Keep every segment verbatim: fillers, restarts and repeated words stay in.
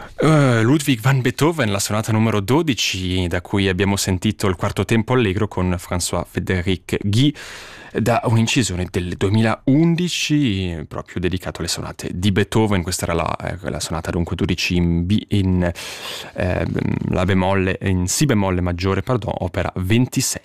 Uh, Ludwig van Beethoven, la sonata numero dodici, da cui abbiamo sentito il quarto tempo allegro con François-Frédéric Guy, da un'incisione del duemilaundici, proprio dedicato alle sonate di Beethoven. Questa era la, eh, la sonata dunque dodici in, B, in eh, la bemolle, in Si bemolle maggiore, pardon, opera ventisei.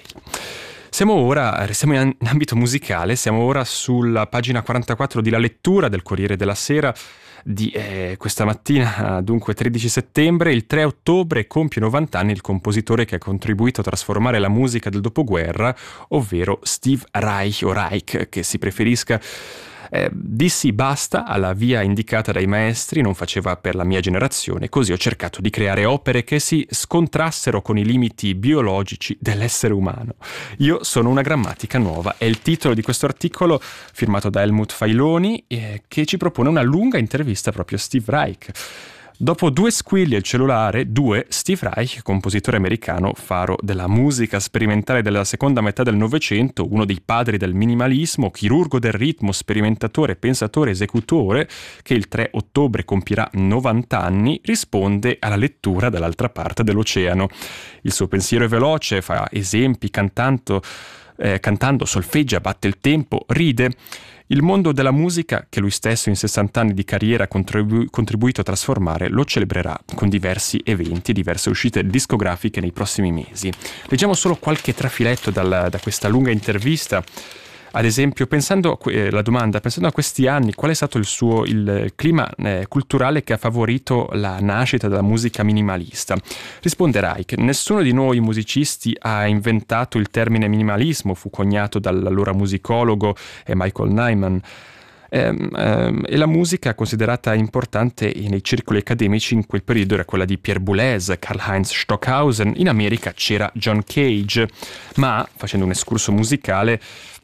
Siamo ora, restiamo in ambito musicale, siamo ora sulla pagina quarantaquattro di La Lettura del Corriere della Sera di eh, questa mattina, dunque tredici settembre. Il tre ottobre compie novanta anni il compositore che ha contribuito a trasformare la musica del dopoguerra, ovvero Steve Reich o Reich, che si preferisca. Eh, dissi basta alla via indicata dai maestri, non faceva per la mia generazione, così ho cercato di creare opere che si scontrassero con i limiti biologici dell'essere umano. Io sono una grammatica nuova, è il titolo di questo articolo firmato da Helmut Failoni, eh, che ci propone una lunga intervista proprio a Steve Reich. Dopo due squilli al cellulare, due, Steve Reich, compositore americano, faro della musica sperimentale della seconda metà del Novecento, uno dei padri del minimalismo, chirurgo del ritmo, sperimentatore, pensatore, esecutore, che il tre ottobre compirà novanta anni, risponde alla lettura dall'altra parte dell'oceano. Il suo pensiero è veloce, fa esempi, cantando, eh, cantando solfeggia, batte il tempo, ride. Il mondo della musica, che lui stesso in sessanta anni di carriera ha contribu- contribuito a trasformare, lo celebrerà con diversi eventi, diverse uscite discografiche nei prossimi mesi. Leggiamo solo qualche trafiletto dal, da questa lunga intervista. Ad esempio, pensando a que- la domanda, pensando a questi anni, qual è stato il suo il clima eh, culturale che ha favorito la nascita della musica minimalista? Risponde Reich: nessuno di noi musicisti ha inventato il termine minimalismo, fu coniato dall'allora musicologo eh, Michael Nyman. Ehm, ehm, e la musica considerata importante nei circoli accademici in quel periodo era quella di Pierre Boulez, Karl-Heinz Stockhausen. In America c'era John Cage, ma, facendo un escurso musicale,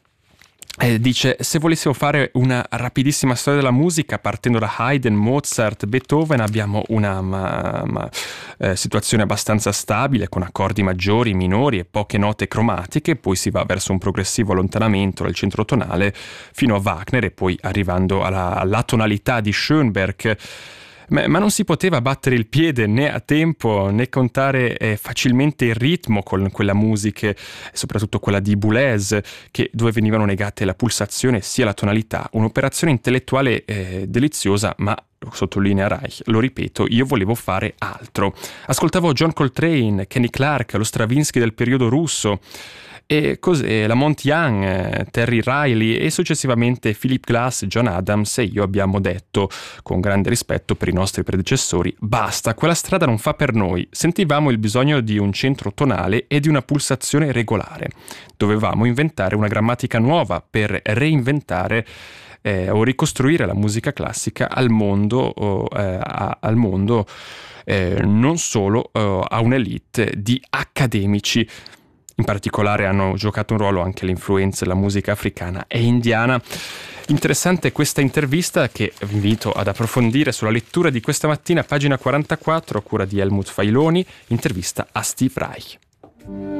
Eh, dice: se volessimo fare una rapidissima storia della musica partendo da Haydn, Mozart, Beethoven, abbiamo una ma, ma, eh, situazione abbastanza stabile con accordi maggiori, minori e poche note cromatiche, poi si va verso un progressivo allontanamento dal centro tonale fino a Wagner e poi arrivando alla, alla tonalità di Schönberg. Ma, ma non si poteva battere il piede né a tempo né contare eh, facilmente il ritmo con quella musica, soprattutto quella di Boulez, che, dove venivano negate la pulsazione sia la tonalità. Un'operazione intellettuale eh, deliziosa, ma, sottolinea Reich, lo ripeto, io volevo fare altro. Ascoltavo John Coltrane, Kenny Clark, lo Stravinsky del periodo russo, e così la Mont Young, Terry Riley e successivamente Philip Glass, John Adams, e io abbiamo detto, con grande rispetto per i nostri predecessori: basta, quella strada non fa per noi. Sentivamo il bisogno di un centro tonale e di una pulsazione regolare. Dovevamo inventare una grammatica nuova per reinventare eh, o ricostruire la musica classica al mondo, o, eh, a, al mondo eh, non solo eh, a un'elite di accademici. In particolare hanno giocato un ruolo anche le influenze della musica africana e indiana. Interessante questa intervista che vi invito ad approfondire sulla lettura di questa mattina, pagina quarantaquattro, a cura di Helmut Failoni, intervista a Steve Reich.